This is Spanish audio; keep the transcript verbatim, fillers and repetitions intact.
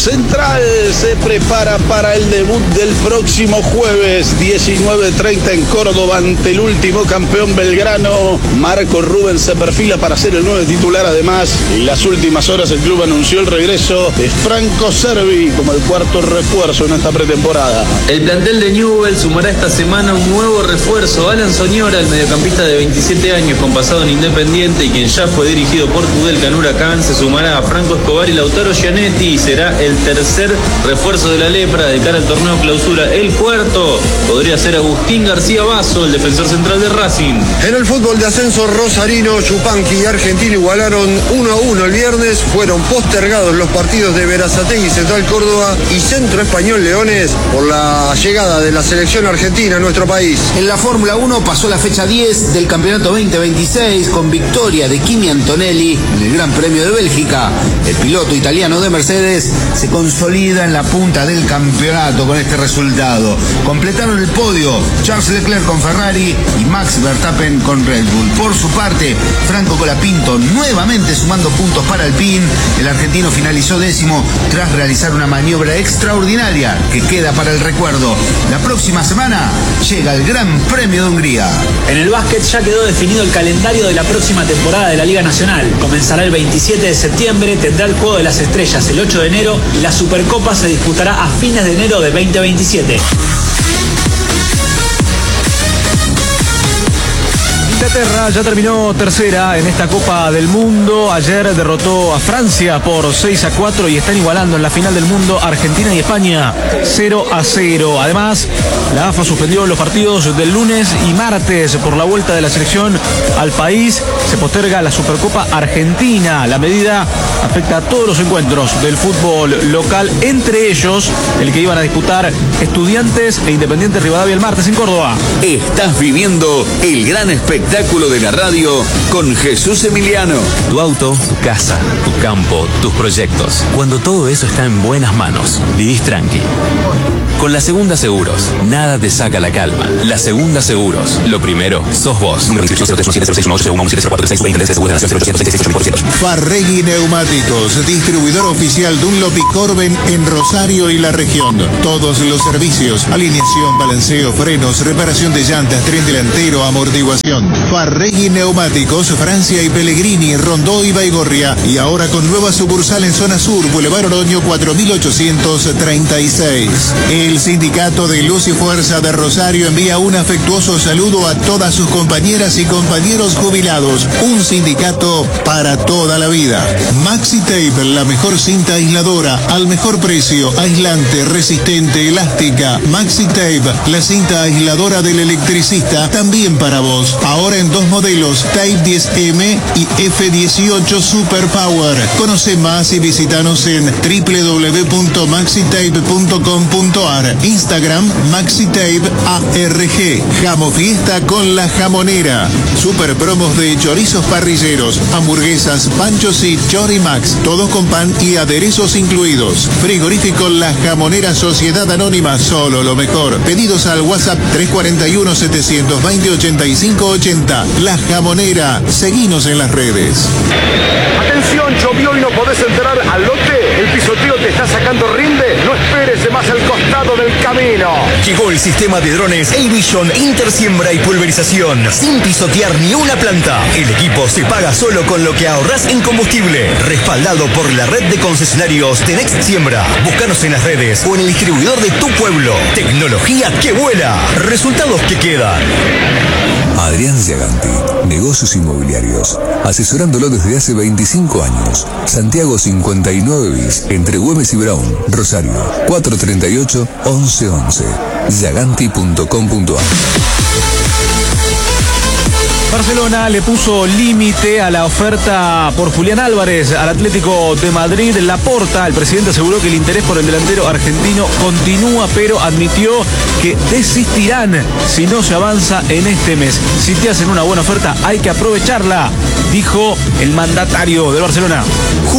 Central se prepara para el debut del próximo jueves, diecinueve treinta en Córdoba, ante el último campeón Belgrano. Marco Rubens se perfila para ser el nuevo titular. Además, en las últimas horas el club anunció el regreso de Franco Cervi como el cuarto refuerzo en esta pretemporada. El plantel de Newell's sumará esta semana un nuevo refuerzo. Alan Soñora, el mediocampista de veintisiete años con pasado en Independiente y quien ya fue dirigido por Tudelcan Huracán, se sumará a Franco Escobar y Lautaro Gianetti y será el tercer refuerzo de la Lepra de cara al torneo clausura. El cuarto podría ser Agustín García Basso, el defensor central de Racing. En el fútbol de ascenso rosarino, Chupanqui y Argentino igualaron uno a uno el viernes. Fueron postergados los partidos de Berazategui Central Córdoba y Centro Español Leones por la llegada de la selección argentina a nuestro país. En la Fórmula uno pasó la fecha diez del campeonato veinte veintiséis con victoria de Kimi Antonelli en el Gran Premio de Bélgica. El piloto italiano de Mercedes se consolida en la punta del campeonato con este resultado. Completaron el podio Charles Leclerc con Ferrari y Max Verstappen con Red Bull. Por su parte, Franco Colapinto nuevamente sumando puntos para Alpine. El argentino finalizó décimo tras realizar una maniobra extraordinaria que queda para el recuerdo. La próxima semana llega el Gran Premio de Hungría. En el básquet ya quedó definido el calendario de la próxima temporada de la Liga Nacional. Comenzará el veintisiete de septiembre, tendrá el Juego de las Estrellas el ocho de enero y la Supercopa se disputará a fines de enero de veinte veintisiete. Inglaterra ya terminó tercera en esta Copa del Mundo. Ayer derrotó a Francia por seis a cuatro y están igualando en la final del mundo Argentina y España cero a cero. Además, la AFA suspendió los partidos del lunes y martes por la vuelta de la selección al país. Se posterga la Supercopa Argentina. La medida afecta a todos los encuentros del fútbol local, entre ellos el que iban a disputar Estudiantes e Independiente Rivadavia el martes en Córdoba. Estás viviendo el gran espectáculo de la radio con Jesús Emiliano. Tu auto, tu casa, tu campo, tus proyectos. Cuando todo eso está en buenas manos, vivís tranqui. Con la Segunda Seguros, nada te saca la calma. La Segunda Seguros, lo primero, sos vos. Farregui Neumáticos, distribuidor oficial Dunlop y Corben en Rosario y la región. Todos los servicios, alineación, balanceo, frenos, reparación de llantas, tren delantero, amortiguación. Farregui Neumáticos, Francia y Pellegrini, Rondó y Baigorria. Y ahora con nueva sucursal en zona sur, Boulevard Oroño cuatro mil ochocientos treinta y seis. El Sindicato de Luz y Fuerza de Rosario envía un afectuoso saludo a todas sus compañeras y compañeros jubilados. Un sindicato para toda la vida. Maxi Tape, la mejor cinta aisladora, al mejor precio, aislante, resistente, elástica. Maxi Tape, la cinta aisladora del electricista, también para vos. Ahora en dos modelos, Type diez M y F dieciocho Super Power. Conoce más y visitanos en w w w punto maxi tape punto com punto a r. Instagram MaxiTape A R G. Jamo Fiesta con La Jamonera. Super promos de chorizos parrilleros, hamburguesas, panchos y Chorimax. Todos con pan y aderezos incluidos. Frigorífico La Jamonera Sociedad Anónima. Solo lo mejor. Pedidos al WhatsApp tres cuatro uno, siete dos cero, ochenta y cinco ochenta. La Jamonera. Seguinos en las redes. Atención, llovió y no podés entrar al lote. El pisoteo te está sacando rinde. No esperes más al costado del camino. Llegó el sistema de drones A-Vision Intersiembra y Pulverización. Sin pisotear ni una planta. El equipo se paga solo con lo que ahorrás en combustible. Respaldado por la red de concesionarios Tenex Siembra. Búscanos en las redes o en el distribuidor de tu pueblo. Tecnología que vuela. Resultados que quedan. Adrián Giaganti, negocios inmobiliarios, asesorándolo desde hace veinticinco años. Santiago cincuenta y nueve bis, entre Güemes y Brown, Rosario, cuatro treinta y ocho, once once, giaganti punto com punto a r. Barcelona le puso límite a la oferta por Julián Álvarez al Atlético de Madrid. Laporta, el presidente, aseguró que el interés por el delantero argentino continúa, pero admitió que desistirán si no se avanza en este mes. Si te hacen una buena oferta, hay que aprovecharla, dijo el mandatario del Barcelona.